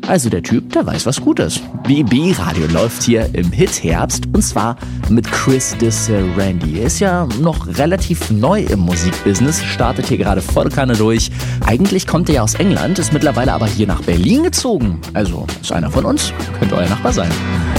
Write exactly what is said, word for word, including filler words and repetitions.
Also der Typ, der weiß, was gut ist. B B Radio läuft hier im Hit-Herbst und zwar mit Chris DeSerandy. Er ist ja noch relativ neu im Musikbusiness, startet hier gerade voll Kanne durch. Eigentlich kommt er ja aus England, ist mittlerweile aber hier nach Berlin gezogen. Also ist einer von uns, könnte euer Nachbar sein.